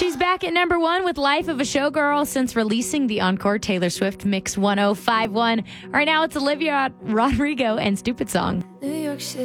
She's back at number one with Life of a Showgirl since releasing the encore Taylor Swift Mix 1051. Right now, it's Olivia Rodrigo and Stupid Song. New York City.